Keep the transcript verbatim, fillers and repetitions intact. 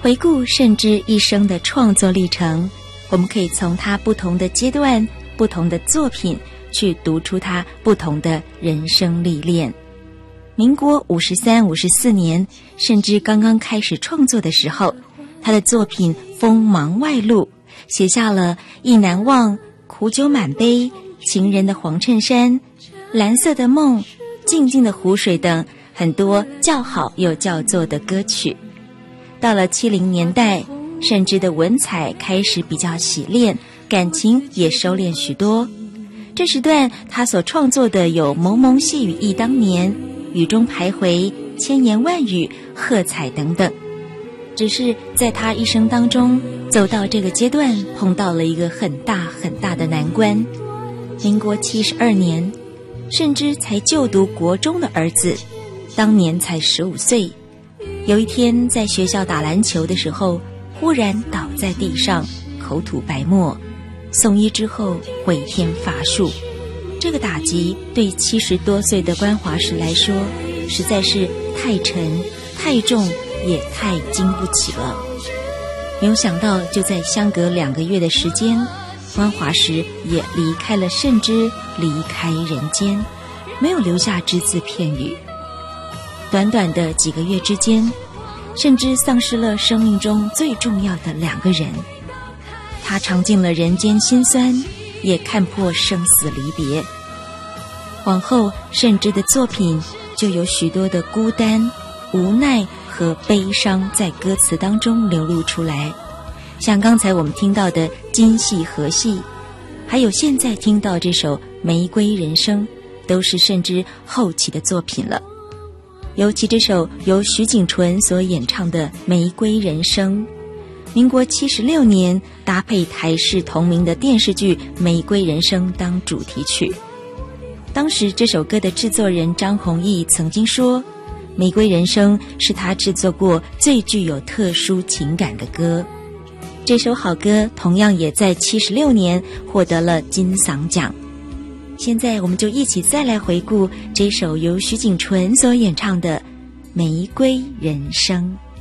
回顾慎之一生的创作历程，我们可以从他不同的阶段、不同的作品去读出他不同的人生历练。民国五十三、五十四年，慎之刚刚开始创作的时候，他的作品锋芒外露，写下了意难忘、苦酒满杯、情人的黄衬衫、蓝色的梦、静静的湖水等很多叫好又叫座的歌曲。到了七零年代，慎之的文采开始比较洗练，感情也收敛许多。这时段他所创作的有蒙蒙细雨忆当年、雨中徘徊、千言万语、喝彩等等。只是在他一生当中走到这个阶段，碰到了一个很大很大的难关。民国七十二年，慎之才就读国中的儿子当年才十五岁，有一天在学校打篮球的时候，忽然倒在地上，口吐白沫，送医之后回天乏术。这个打击对七十多岁的关华时来说，实在是太沉、太重，也太经不起了。没有想到，就在相隔两个月的时间，关华时也离开了慎之，离开人间，没有留下只字片语。短短的几个月之间，慎之丧失了生命中最重要的两个人。他尝尽了人间辛酸，也看破生死离别。往后慎之的作品就有许多的孤单、无奈和悲伤在歌词当中流露出来，像刚才我们听到的今夕何夕，还有现在听到这首《玫瑰人生》，都是慎之后期的作品了。尤其这首由徐景淳所演唱的《玫瑰人生》，民国七十六年搭配台视同名的电视剧《玫瑰人生》当主题曲。当时这首歌的制作人张弘毅曾经说，《玫瑰人生》是他制作过最具有特殊情感的歌。这首好歌同样也在七十六年获得了金嗓奖。现在我们就一起再来回顾这首由徐景淳所演唱的《玫瑰人生》。